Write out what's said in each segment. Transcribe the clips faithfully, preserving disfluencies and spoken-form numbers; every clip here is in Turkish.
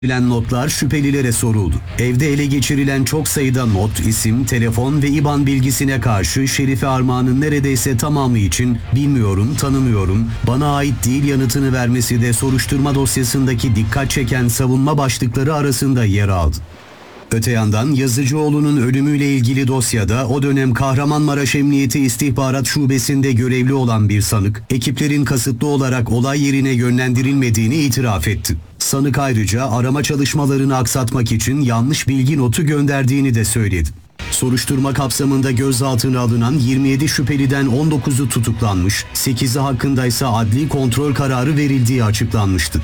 Verilen notlar şüphelilere soruldu. Evde ele geçirilen çok sayıda not, isim, telefon ve İBAN bilgisine karşı Şerife Armağan'ın neredeyse tamamı için bilmiyorum, tanımıyorum, bana ait değil yanıtını vermesi de soruşturma dosyasındaki dikkat çeken savunma başlıkları arasında yer aldı. Öte yandan Yazıcıoğlu'nun ölümüyle ilgili dosyada o dönem Kahramanmaraş Emniyeti İstihbarat Şubesi'nde görevli olan bir sanık, ekiplerin kasıtlı olarak olay yerine yönlendirilmediğini itiraf etti. Sanık ayrıca arama çalışmalarını aksatmak için yanlış bilgi notu gönderdiğini de söyledi. Soruşturma kapsamında gözaltına alınan yirmi yedi şüpheliden on dokuzu tutuklanmış, sekizi hakkındaysa adli kontrol kararı verildiği açıklanmıştı.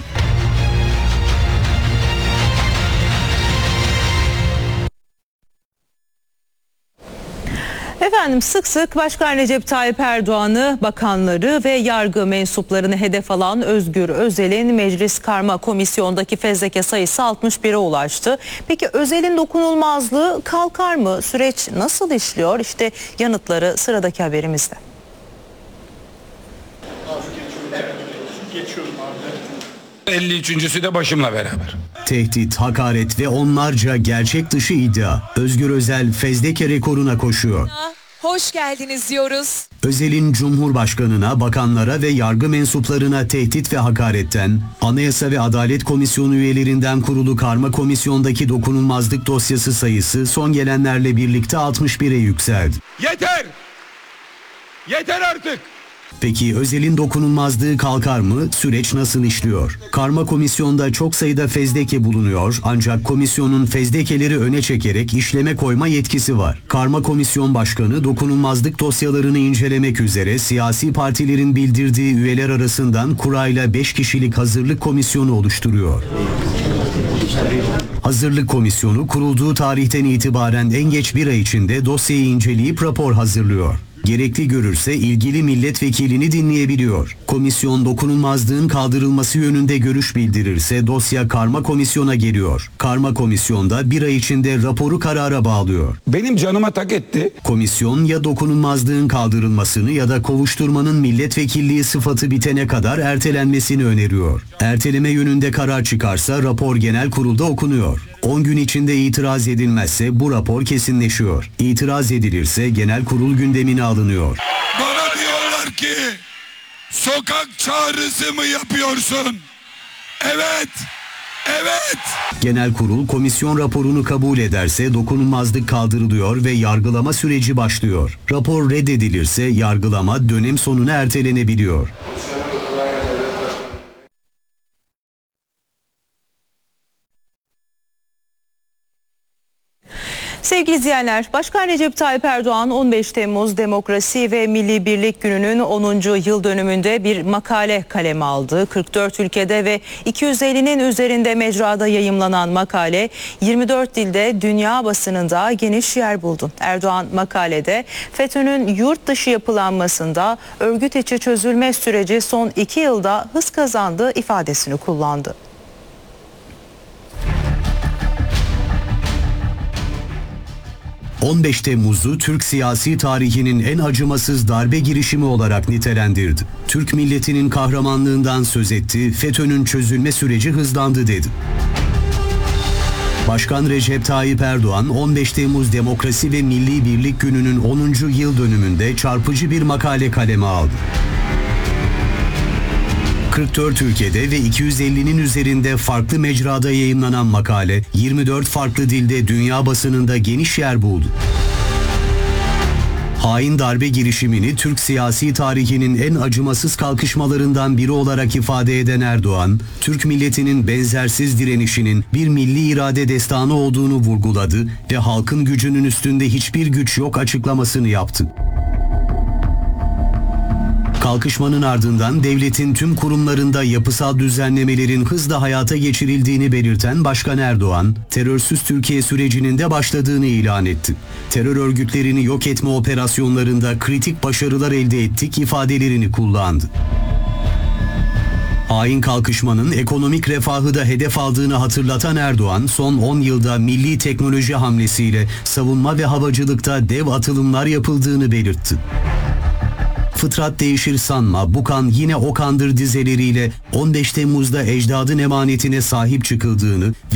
Efendim sık sık Başkan Recep Tayyip Erdoğan'ı, bakanları ve yargı mensuplarını hedef alan Özgür Özel'in Meclis Karma Komisyon'daki fezleke sayısı altmış bire ulaştı. Peki Özel'in dokunulmazlığı kalkar mı? Süreç nasıl işliyor? İşte yanıtları sıradaki haberimizde. elli üçüncüsü de başımla beraber. Tehdit, hakaret ve onlarca gerçek dışı iddia. Özgür Özel fezleke rekoruna koşuyor. Hoş geldiniz diyoruz. Özel'in Cumhurbaşkanına, bakanlara ve yargı mensuplarına tehdit ve hakaretten, Anayasa ve Adalet Komisyonu üyelerinden kurulu karma komisyondaki dokunulmazlık dosyası sayısı son gelenlerle birlikte altmış bire yükseldi. Yeter! Yeter artık! Peki Özel'in dokunulmazlığı kalkar mı? Süreç nasıl işliyor? Karma komisyonda çok sayıda fezleke bulunuyor ancak komisyonun fezlekeleri öne çekerek işleme koyma yetkisi var. Karma komisyon başkanı dokunulmazlık dosyalarını incelemek üzere siyasi partilerin bildirdiği üyeler arasından kurayla beş kişilik hazırlık komisyonu oluşturuyor. Hazırlık komisyonu kurulduğu tarihten itibaren en geç bir ay içinde dosyayı inceleyip rapor hazırlıyor. Gerekli görürse ilgili milletvekilini dinleyebiliyor. Komisyon dokunulmazlığın kaldırılması yönünde görüş bildirirse dosya karma komisyona geliyor. Karma komisyonda bir ay içinde raporu karara bağlıyor. Benim canıma tak etti. Komisyon ya dokunulmazlığın kaldırılmasını ya da kovuşturmanın milletvekilliği sıfatı bitene kadar ertelenmesini öneriyor. Erteleme yönünde karar çıkarsa rapor genel kurulda okunuyor. on gün içinde itiraz edilmezse bu rapor kesinleşiyor. İtiraz edilirse genel kurul gündemine alınıyor. Bana diyorlar ki sokak çağrısı mı yapıyorsun? Evet. Evet. Genel kurul komisyon raporunu kabul ederse dokunulmazlık kaldırılıyor ve yargılama süreci başlıyor. Rapor reddedilirse yargılama dönem sonuna ertelenebiliyor. Sevgili izleyenler, Başkan Recep Tayyip Erdoğan on beş Temmuz Demokrasi ve Milli Birlik Günü'nün onuncu yıl dönümünde bir makale kaleme aldı. kırk dört ülkede ve iki yüz ellinin üzerinde mecrada yayımlanan makale yirmi dört dilde dünya basınında geniş yer buldu. Erdoğan makalede FETÖ'nün yurt dışı yapılanmasında örgüt içi çözülme süreci son iki yılda hız kazandı ifadesini kullandı. on beş Temmuz'u Türk siyasi tarihinin en acımasız darbe girişimi olarak nitelendirdi. Türk milletinin kahramanlığından söz etti, FETÖ'nün çözülme süreci hızlandı dedi. Başkan Recep Tayyip Erdoğan on beş Temmuz Demokrasi ve Milli Birlik Günü'nün onuncu yıl dönümünde çarpıcı bir makale kaleme aldı. kırk dört ülkede ve iki yüz ellinin üzerinde farklı mecrada yayımlanan makale yirmi dört farklı dilde dünya basınında geniş yer buldu. Hain darbe girişimini Türk siyasi tarihinin en acımasız kalkışmalarından biri olarak ifade eden Erdoğan, Türk milletinin benzersiz direnişinin bir milli irade destanı olduğunu vurguladı ve halkın gücünün üstünde hiçbir güç yok açıklamasını yaptı. Kalkışmanın ardından devletin tüm kurumlarında yapısal düzenlemelerin hızla hayata geçirildiğini belirten Başkan Erdoğan, terörsüz Türkiye sürecinin de başladığını ilan etti. Terör örgütlerini yok etme operasyonlarında kritik başarılar elde ettik ifadelerini kullandı. Hain kalkışmanın ekonomik refahı da hedef aldığını hatırlatan Erdoğan, son on yılda milli teknoloji hamlesiyle savunma ve havacılıkta dev atılımlar yapıldığını belirtti. Fıtrat değişir sanma, bu kan yine o kandır dizeleriyle on beş Temmuz'da ecdadın emanetine sahip çıkıldığını